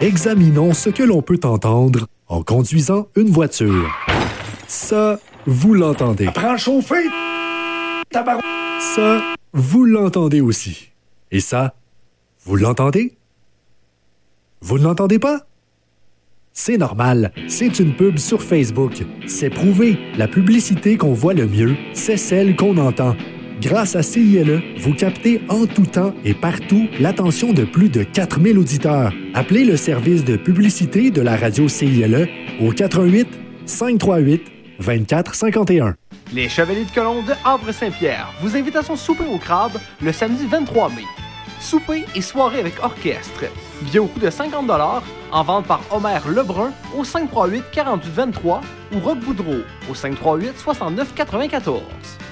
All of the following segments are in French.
Examinons ce que l'on peut entendre en conduisant une voiture. Ça, vous l'entendez. Apprends à chauffer, tabarou... Ça, vous l'entendez aussi. Et ça, vous l'entendez? Vous ne l'entendez pas? C'est normal, c'est une pub sur Facebook. C'est prouvé, la publicité qu'on voit le mieux, c'est celle qu'on entend. Grâce à CILE, vous captez en tout temps et partout l'attention de plus de 4000 auditeurs. Appelez le service de publicité de la radio CILE au 88 538 2451. Les Chevaliers de Colomb de Havre-Saint-Pierre vous invitent à son souper au crabe le samedi 23 mai. Souper et soirée avec orchestre. Billets au coût de 50 $ en vente par Homer Lebrun au 538-4823 ou Roch Boudreau au 538-6994.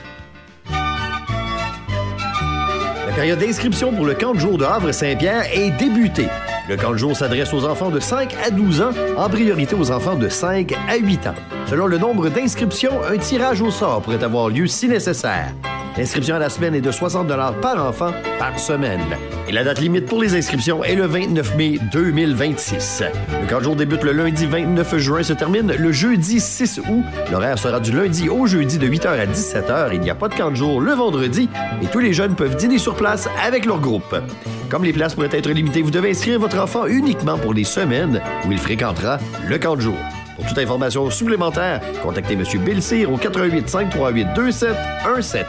La période d'inscription pour le camp de jour de Havre-Saint-Pierre est débutée. Le camp de jour s'adresse aux enfants de 5 à 12 ans, en priorité aux enfants de 5 à 8 ans. Selon le nombre d'inscriptions, un tirage au sort pourrait avoir lieu si nécessaire. L'inscription à la semaine est de 60 $ par enfant par semaine. Et la date limite pour les inscriptions est le 29 mai 2026. Le camp de jour débute le lundi 29 juin, se termine le jeudi 6 août. L'horaire sera du lundi au jeudi de 8h à 17h. Il n'y a pas de camp de jour le vendredi et tous les jeunes peuvent dîner sur place avec leur groupe. Comme les places pourraient être limitées, vous devez inscrire votre enfant uniquement pour les semaines où il fréquentera le camp de jour. Pour toute information supplémentaire, contactez M. Bill Cyr au 88 538 2717.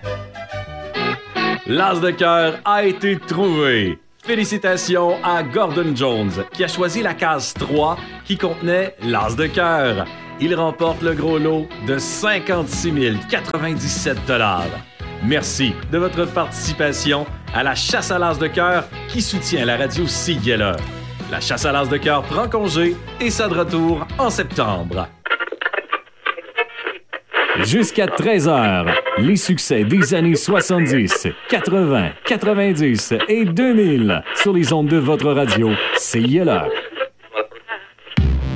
L'as de cœur a été trouvé. Félicitations à Gordon Jones, qui a choisi la case 3 qui contenait l'as de cœur. Il remporte le gros lot de 56 097 $. Merci de votre participation à la chasse à l'as de cœur qui soutient la radio CILE. La chasse à l'as de cœur prend congé et sera de retour en septembre. Jusqu'à 13h, les succès des années 70, 80, 90 et 2000 sur les ondes de votre radio CILE.